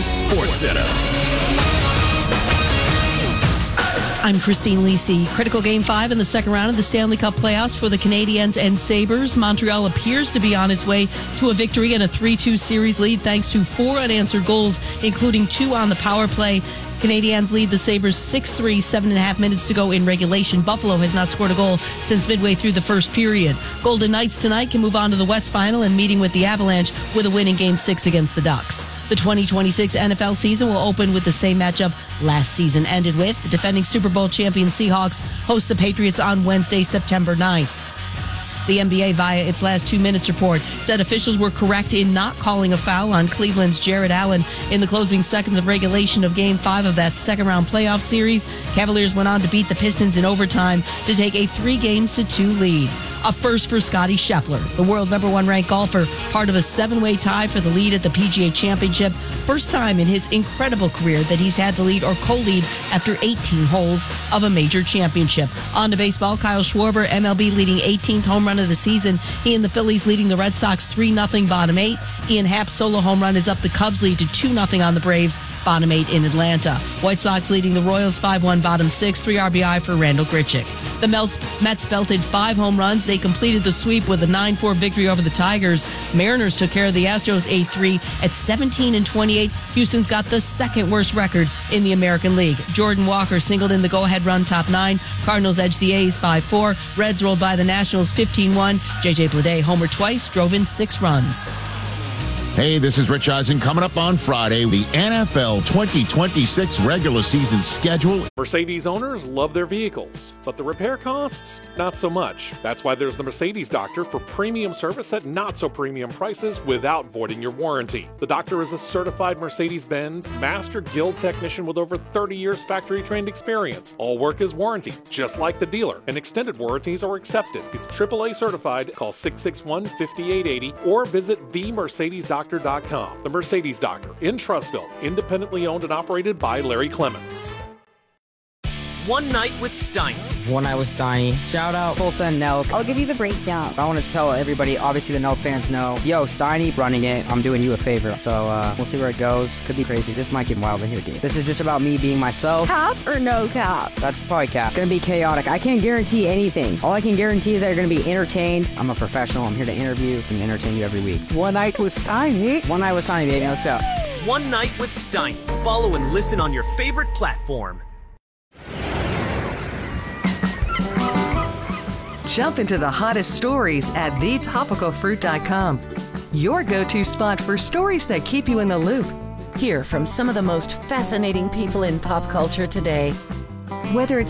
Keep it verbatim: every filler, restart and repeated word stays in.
Sports Center. I'm Christine Lisi. Critical Game five in the second round of the Stanley Cup playoffs for the Canadiens and Sabres. Montreal appears to be on its way to a victory and a three two series lead thanks to four unanswered goals, including two on the power play. Canadiens lead the Sabres six three, seven and a half minutes to go in regulation. Buffalo has not scored a goal since midway through the first period. Golden Knights tonight can move on to the West Final and meeting with the Avalanche with a win in Game six against the Ducks. The twenty twenty-six N F L season will open with the same matchup last season ended with. The defending Super Bowl champion Seahawks host the Patriots on Wednesday, September ninth. The N B A, via its last two minutes report, said officials were correct in not calling a foul on Cleveland's Jared Allen in the closing seconds of regulation of Game five of that second-round playoff series. Cavaliers went on to beat the Pistons in overtime to take a three games to two lead. A first for Scottie Scheffler, the world number one ranked golfer, part of a seven-way tie for the lead at the P G A Championship. First time in his incredible career that he's had the lead or co-lead after eighteen holes of a major championship. On to baseball, Kyle Schwarber, M L B leading eighteenth home run of the season. He and the Phillies leading the Red Sox three nothing bottom eight. Ian Happ's solo home run is up the Cubs lead to two nothing on the Braves, bottom eight in Atlanta. White Sox leading the Royals five one bottom six, three R B I for Randall Grichuk. The Mets belted five home runs. They completed the sweep with a nine four victory over the Tigers. Mariners took care of the Astros eight three at seventeen and twenty-eight. Houston's got the second worst record in the American League. Jordan Walker singled in the go-ahead run top nine. Cardinals edged the A's five four. Reds rolled by the Nationals fifteen one. J J Bleday homered twice, drove in six runs. Hey, this is Rich Eisen. Coming up on Friday, the N F L twenty twenty-six regular season schedule. Mercedes owners love their vehicles, but the repair costs, not so much. That's why there's the Mercedes Doctor for premium service at not so premium prices without voiding your warranty. The Doctor is a certified Mercedes-Benz Master Guild technician with over thirty years factory trained experience. All work is warranted, just like the dealer, and extended warranties are accepted. He's triple A certified. Call six six one, five eight eight zero or visit the mercedes doctor dot com. The Mercedes Doctor in Trussville, independently owned and operated by Larry Clements. One Night with Steiny. One Night with Steiny. Shout out Tulsa and Nelk. I'll give you the breakdown. I want to tell everybody, obviously the Nelk fans know, yo, Steiny running it, I'm doing you a favor. So uh, we'll see where it goes. Could be crazy. This might get wild in here, dude. This is just about me being myself. Cap or no cap? That's probably cap. It's gonna be chaotic. I can't guarantee anything. All I can guarantee is that you're gonna be entertained. I'm a professional. I'm here to interview and entertain you every week. One Night with Steiny. One Night with Steiny, baby. Let's go. One Night with Steiny. Follow and listen on your favorite platform. Jump into the hottest stories at the topical fruit dot com. Your go-to spot for stories that keep you in the loop. Hear from some of the most fascinating people in pop culture today. Whether it's